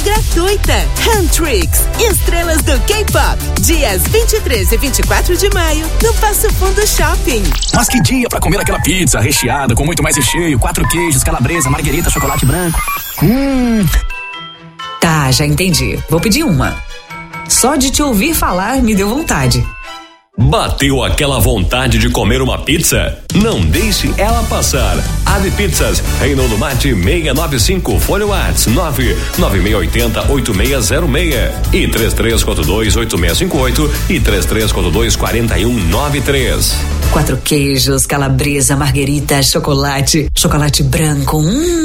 gratuita. Handtricks, estrelas do K-pop. Dias 23 e 24 de maio, no Passo Fundo Shopping. Mas que dia pra comer aquela pizza recheada com muito mais recheio, 4 queijos, calabresa, marguerita, chocolate branco. Tá, já entendi. Vou pedir uma. Só de te ouvir falar me deu vontade. Bateu aquela vontade de comer uma pizza? Não deixe ela passar. Ave Pizzas, Reino do Mate 695, Folha Whats 99680-8606 e 3342-8658 e 3342-4193. 4 queijos, calabresa, marguerita, chocolate branco.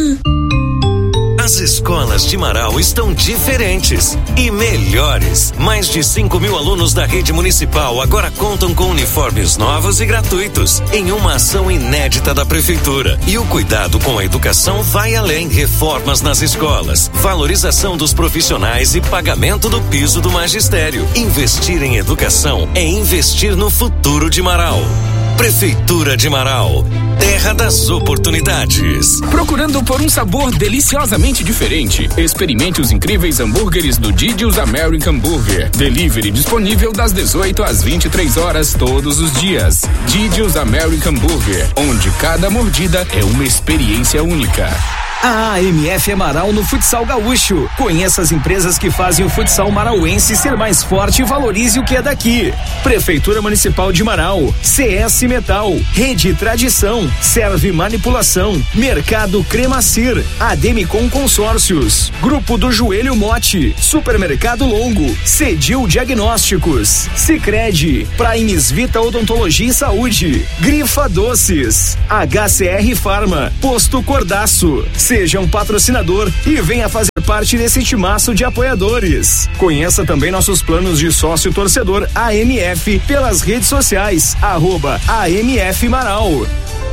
As escolas de Marau estão diferentes e melhores. Mais de 5.000 alunos da rede municipal agora contam com uniformes novos e gratuitos, em uma ação inédita da prefeitura. E o cuidado com a educação vai além. Reformas nas escolas, valorização dos profissionais e pagamento do piso do magistério. Investir em educação é investir no futuro de Marau. Prefeitura de Marau, terra das oportunidades. Procurando por um sabor deliciosamente diferente? Experimente os incríveis hambúrgueres do Didi's American Burger. Delivery disponível das 18 às 23 horas todos os dias. Didi's American Burger, onde cada mordida é uma experiência única. A AMF é Marau no futsal gaúcho. Conheça as empresas que fazem o futsal marauense ser mais forte e valorize o que é daqui. Prefeitura Municipal de Marau, CS Metal, Rede Tradição, Serve Manipulação, Mercado Cremacir, Ademicon Consórcios, Grupo do Joelho Mote, Supermercado Longo, Cedil Diagnósticos, Sicredi, Primes Vita Odontologia e Saúde, Grifa Doces, HCR Farma, Posto Cordaço. Seja um patrocinador e venha fazer parte desse timaço de apoiadores. Conheça também nossos planos de sócio torcedor AMF pelas redes sociais, @AMF Marau.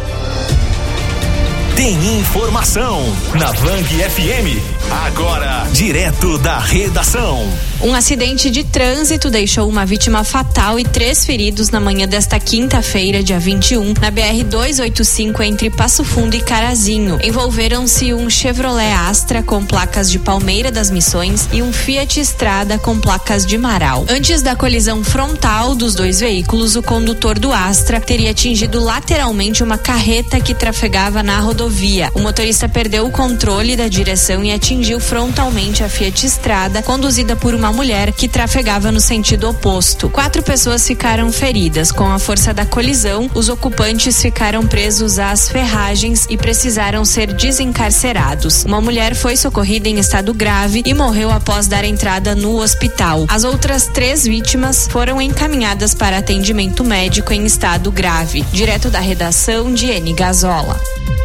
Tem informação na Vang FM. Agora, direto da redação. Um acidente de trânsito deixou uma vítima fatal e 3 feridos na manhã desta quinta-feira, dia 21, na BR-285 entre Passo Fundo e Carazinho. Envolveram-se um Chevrolet Astra com placas de Palmeira das Missões e um Fiat Strada com placas de Marau. Antes da colisão frontal dos 2 veículos, o condutor do Astra teria atingido lateralmente uma carreta que trafegava na rodovia. O motorista perdeu o controle da direção e atingiu frontalmente a Fiat Strada, conduzida por uma mulher que trafegava no sentido oposto. 4 pessoas ficaram feridas. Com a força da colisão, os ocupantes ficaram presos às ferragens e precisaram ser desencarcerados. Uma mulher foi socorrida em estado grave e morreu após dar entrada no hospital. As outras 3 vítimas foram encaminhadas para atendimento médico em estado grave. Direto da redação, Diene Gazola.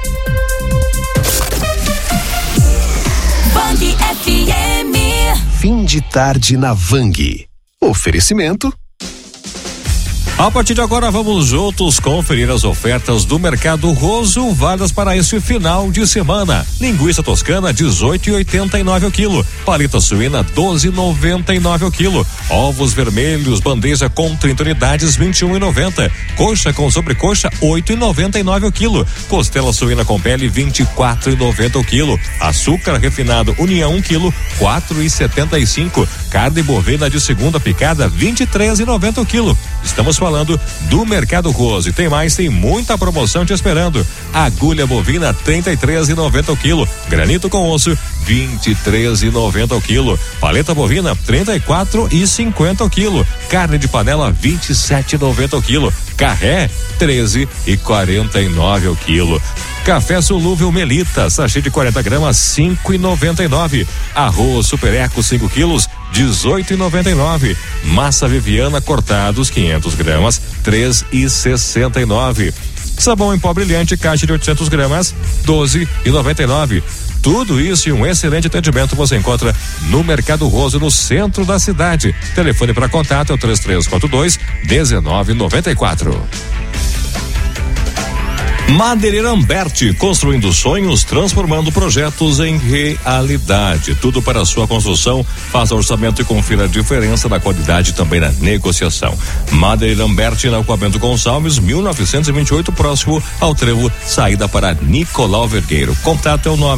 Vang FM. Fim de tarde na Vang. Oferecimento. A partir de agora vamos juntos conferir as ofertas do Mercado Roso, válidas para este final de semana. Linguiça toscana 18,89 o quilo, paleta suína 12,99 o quilo, ovos vermelhos bandeja com 30 unidades 21,90, coxa com sobrecoxa 8,99 o quilo, costela suína com pele 24,90 o quilo, açúcar refinado União 1 quilo 4,75, carne bovina de segunda picada 23,90 o quilo. Estamos falando do Mercado Roso. E tem mais, tem muita promoção te esperando. Agulha bovina 33,90 o quilo, granito com osso 23,90 o quilo, paleta bovina 34,50 o quilo, carne de panela 27,90 o quilo, carré 13,49 o quilo. Café solúvel Melita, sachê de 40 gramas, 5,99. Arroz Super Eco 5 quilos, 18,99. Massa Viviana cortados 500 gramas, 3,69. Sabão em pó brilhante, caixa de 800 gramas, 12,99. Tudo isso e um excelente atendimento você encontra no Mercado Roso, no centro da cidade. Telefone para contato é o 3342-1994. Madeireira Amberti, construindo sonhos, transformando projetos em realidade. Tudo para a sua construção. Faça orçamento e confira a diferença da qualidade também na negociação. Madeireira Amberti, na Rua Bento Gonçalves, 1928, próximo ao trevo, saída para Nicolau Vergueiro. Contato é o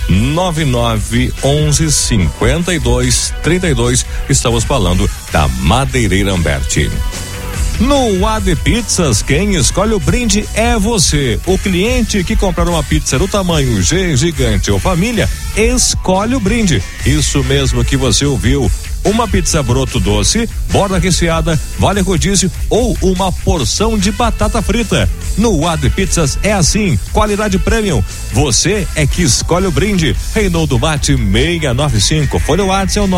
999115232. Estamos falando da Madeireira Amberti. No AD Pizzas, quem escolhe o brinde é você. O cliente que comprar uma pizza do tamanho G, gigante ou família, escolhe o brinde. Isso mesmo que você ouviu. Uma pizza broto doce, borda recheada, vale rodízio ou uma porção de batata frita. No AD Pizzas é assim, qualidade premium. Você é que escolhe o brinde. Reinaldo Mate 695. Folha WhatsApp é o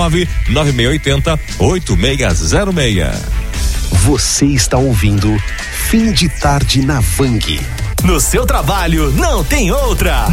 99680-8606. Você está ouvindo Fim de Tarde na Vang. No seu trabalho não tem outra.